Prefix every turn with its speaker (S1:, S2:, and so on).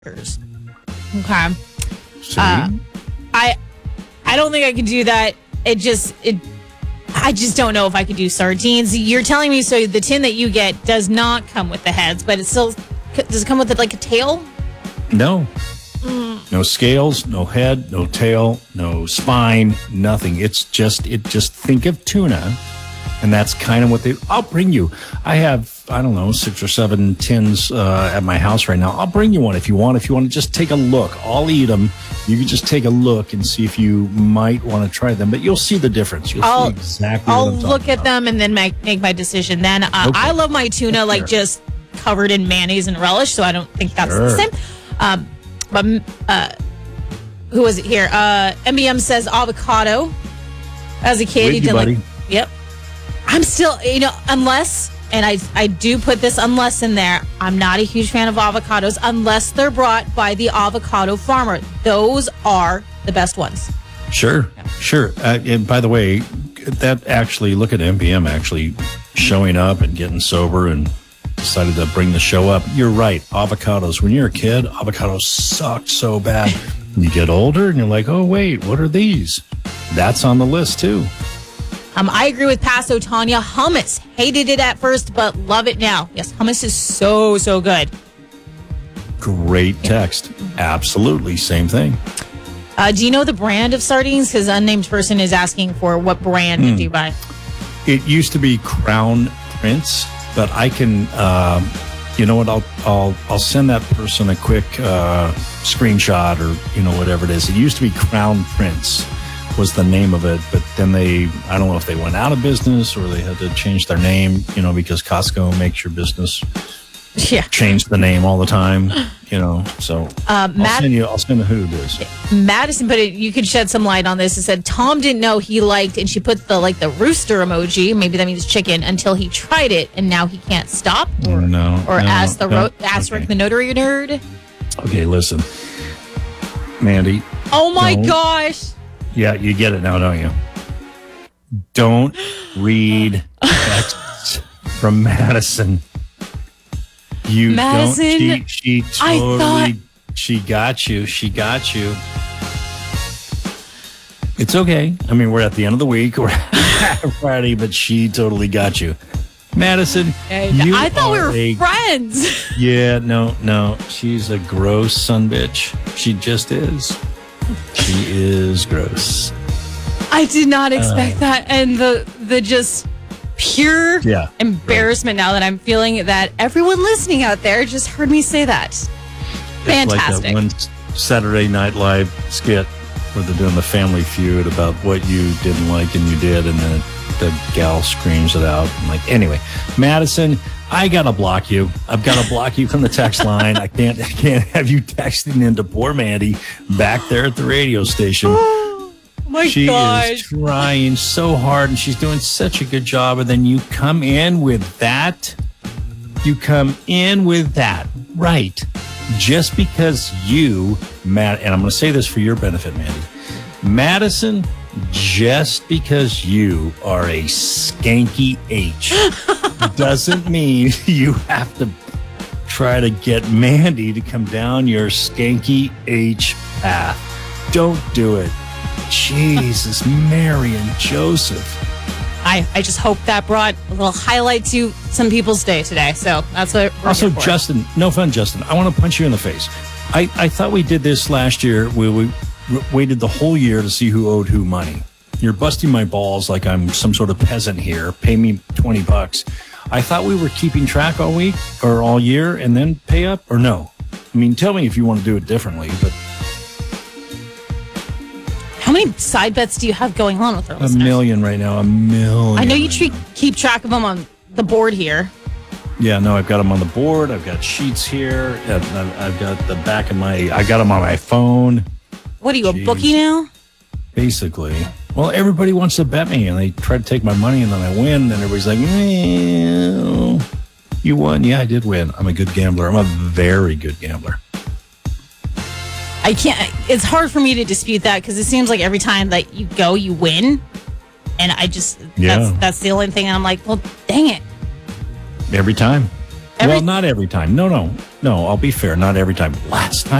S1: Okay.
S2: See?
S1: I don't think I can do that. I just don't know if I could do sardines. You're telling me so the tin that you get does not come with the heads, but it still does it come with like a tail?
S2: No. No scales, no head, no tail, no spine, nothing. It just think of tuna, and that's kind of what I'll bring you. I have, I don't know, 6 or 7 tins at my house right now. I'll bring you one if you want. If you want to just take a look, I'll eat them. You can just take a look and see if you might want to try them, but you'll see the difference. You'll see exactly
S1: I'll
S2: what I'm talking
S1: look at
S2: about.
S1: them and then make my decision. Then
S2: Okay.
S1: I love my tuna like just covered in mayonnaise and relish, so I don't think that's the same. But who was it here? MBM says avocado. As a kid, he did
S2: buddy.
S1: yep. I'm still, unless, and I do put this unless in there, I'm not a huge fan of avocados unless they're brought by the avocado farmer. Those are the best ones.
S2: Sure. And by the way, that actually, look at MBM actually showing up and getting sober and decided to bring the show up. You're right. Avocados. When you're a kid, avocados sucked so bad. You get older and you're like, oh, wait, what are these? That's on the list, too.
S1: I agree with Paso Tanya. Hummus. Hated it at first, but love it now. Yes, hummus is so, so good.
S2: Great text. Absolutely. Same thing.
S1: Do you know the brand of sardines? Because unnamed person is asking for what brand do you buy?
S2: It used to be Crown Prince, but I can, you know what? I'll send that person a quick screenshot or whatever it is. It used to be Crown Prince was the name of it, but then I don't know if they went out of business or they had to change their name, because Costco makes your business change the name all the time, so I'll send who it is.
S1: Madison put it, you could shed some light on this. It said Tom didn't know he liked, and she put the rooster emoji, maybe that means chicken, until he tried it, and now he can't stop. Ask Rick the Notary Nerd.
S2: Okay, listen, Mandy.
S1: Oh my gosh.
S2: Yeah, you get it now, don't you? Don't read texts from Madison.
S1: Madison,
S2: don't. She totally. She got you. It's okay. I mean, we're at the end of the week. We're Friday, but she totally got you. Madison,
S1: I thought we were friends.
S2: Yeah, no. She's a gross sumbitch. She just is. She is gross.
S1: I did not expect that. And the just pure embarrassment now that I'm feeling that everyone listening out there just heard me say that. Fantastic.
S2: Like that one Saturday Night Live skit where they're doing the Family Feud about what you didn't like and you did, and then the gal screams it out. I'm like, anyway, Madison, I gotta block you. I've got to block you from the text line. I can't have you texting into poor Mandy back there at the radio station.
S1: Oh my
S2: she
S1: gosh.
S2: is trying so hard, and she's doing such a good job. And then you come in with that. Right. Just because you, Matt, and I'm going to say this for your benefit, Mandy. Madison, just because you are a skanky H doesn't mean you have to try to get Mandy to come down your skanky H path. Don't do it. Jesus, Mary and Joseph.
S1: I just hope that brought a little highlight to some people's day today. So that's what we're
S2: Also,
S1: here for.
S2: Justin, no fun, Justin. I want to punch you in the face. I thought we did this last year. We waited the whole year to see who owed who money. You're busting my balls like I'm some sort of peasant here. Pay me $20. I thought we were keeping track all week or all year and then pay up, or no? I mean, tell me if you want to do it differently, but...
S1: How many side bets do you have going on with our listeners?
S2: 1 million right now, 1 million.
S1: I know you keep track of them on the board here.
S2: Yeah, no, I've got them on the board. I've got sheets here. I've got the back of I got them on my phone.
S1: What are you, a bookie now?
S2: Basically. Well, everybody wants to bet me, and they try to take my money, and then I win, and everybody's like, well, you won. Yeah, I did win. I'm a good gambler. I'm a very good gambler.
S1: I can't. It's hard for me to dispute that because it seems like every time that you go, you win, and I just that's the only thing. I'm like, well, dang it.
S2: Every time. Well, not every time. No. I'll be fair. Not every time. Last time.